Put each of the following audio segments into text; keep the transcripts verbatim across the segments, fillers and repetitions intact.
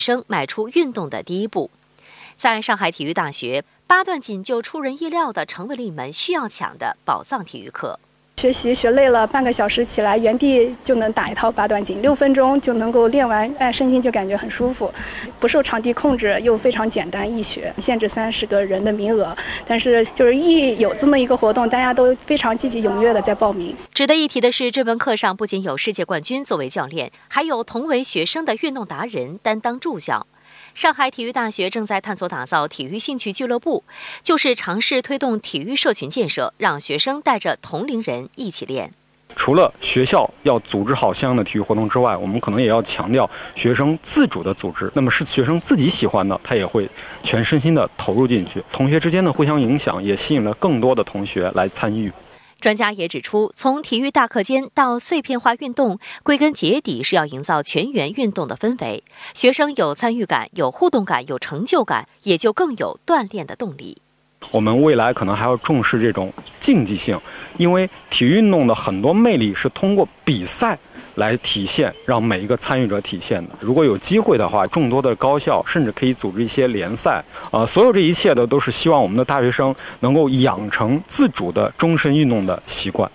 生迈出运动的第一步。在上海体育大学，八段锦就出人意料地成为了一门需要抢的宝藏体育课。 学习学累了，半个小时起来，原地就能打一套八段锦，六分钟就能够练完，哎，身心就感觉很舒服，不受场地控制，又非常简单易学，限制三十个人的名额。但是就是一有这么一个活动，大家都非常积极踊跃的在报名。 值得一提的是，这门课上不仅有世界冠军作为教练，还有同为学生的运动达人担当助教。上海体育大学正在探索打造体育兴趣俱乐部，就是尝试推动体育社群建设，让学生带着同龄人一起练。 除了学校要组织好相应的体育活动之外，我们可能也要强调学生自主的组织。那么是学生自己喜欢的，他也会全身心的投入进去。同学之间的互相影响，也吸引了更多的同学来参与。 专家也指出，从体育大课间到碎片化运动，归根结底是要营造全员运动的氛围。学生有参与感、有互动感、有成就感，也就更有锻炼的动力。 我们未来可能还要重视这种竞技性，因为体育运动的很多魅力是通过比赛来体现，让每一个参与者体现的。如果有机会的话，众多的高校甚至可以组织一些联赛，呃，所有这一切的都是希望我们的大学生能够养成自主的终身运动的习惯。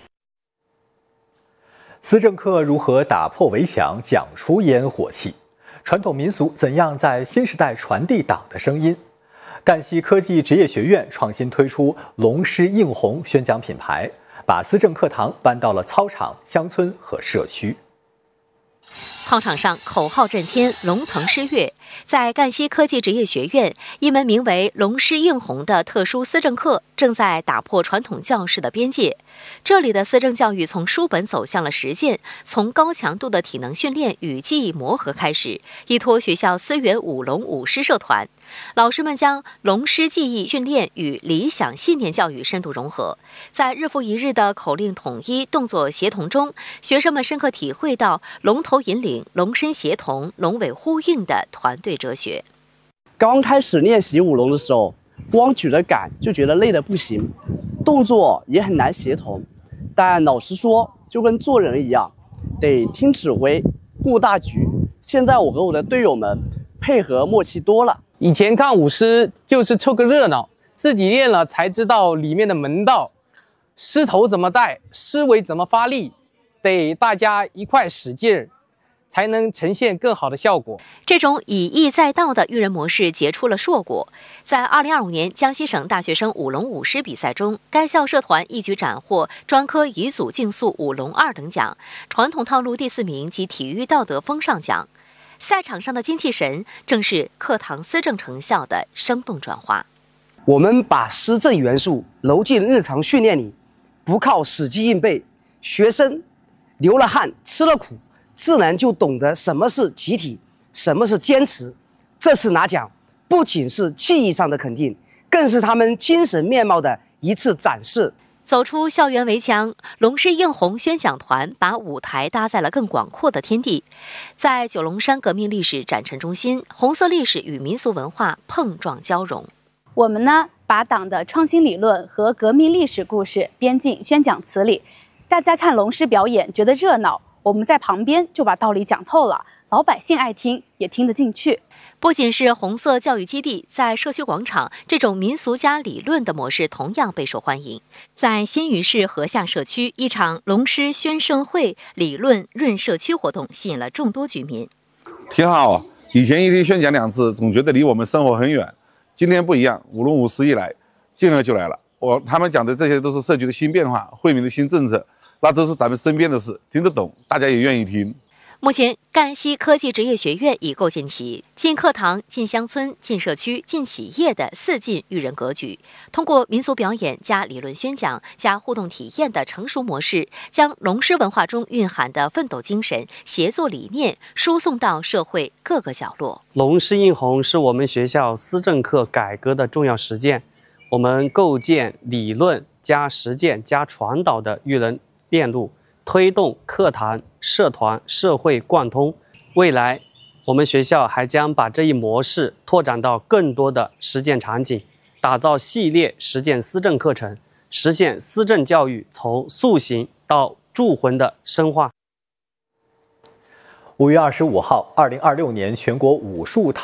思政课如何打破围墙，讲出烟火气？传统民俗怎样在新时代传递党的声音？赣西科技职业学院创新推出龙狮映红宣讲品牌，把思政课堂搬到了操场、乡村和社区。 操场上口号震天，龙腾狮跃。在赣西科技职业学院，一门名为“龙狮映红”的特殊思政课正在打破传统教室的边界。这里的思政教育从书本走向了实践，从高强度的体能训练与记忆磨合开始，依托学校思源舞龙舞狮社团，老师们将龙狮技艺训练与理想信念教育深度融合。在日复一日的口令统一、动作协同中，学生们深刻体会到龙头引领、龙身协同、龙尾呼应的团队哲学。 刚开始练习舞龙的时候，光举着杆就觉得累得不行，动作也很难协同。但老师说，就跟做人一样，得听指挥、顾大局。现在我和我的队友们配合默契多了。 以前看舞狮就是凑个热闹，自己练了才知道里面的门道，狮头怎么带，狮尾怎么发力，得大家一块使劲儿，才能呈现更好的效果。 这种以逸载道的育人模式结出了硕果。在二零二五年江西省大学生舞龙舞狮比赛中，该校社团一举斩获专科乙组竞速舞龙二等奖、传统套路第四名及体育道德风尚奖。赛场上的精气神，正是课堂思政成效的生动转化。 我们把思政元素揉进日常训练里，不靠死记硬背，学生流了汗、吃了苦，自然就懂得什么是集体，什么是坚持。这次拿奖，不仅是技艺上的肯定，更是他们精神面貌的一次展示。 走出校园围墙，龙狮映红宣讲团把舞台搭在了更广阔的天地。在九龙山革命历史展陈中心，红色历史与民俗文化碰撞交融。 我们呢，把党的创新理论和革命历史故事编进宣讲词里，大家看龙狮表演觉得热闹，我们在旁边就把道理讲透了，老百姓爱听也听得进去。不仅是红色教育基地，在社区广场，这种民俗加理论的模式同样备受欢迎。在新余市河下社区，一场龙狮宣圣会理论润社区活动吸引了众多居民。 挺好，以前一听宣讲两字，总觉得离我们生活很远。今天不一样，舞龙舞狮一来，进来就来了。我他们讲的这些都是社区的新变化，惠民的新政策，那都是咱们身边的事，听得懂，大家也愿意听。 目前，赣西科技职业学院已构建起进课堂、进乡村、进社区、进企业的四进育人格局。通过民俗表演加理论宣讲加互动体验的成熟模式，将龙狮文化中蕴含的奋斗精神、协作理念输送到社会各个角落。 龙狮映红是我们学校思政课改革的重要实践。我们构建理论加实践加传导的育人链路，推动课堂、社团、社会贯通。未来，我们学校还将把这一模式拓展到更多的实践场景，打造系列实践思政课程，实现思政教育从塑形到铸魂的深化。 五月二十五号，二零二六年全国武术。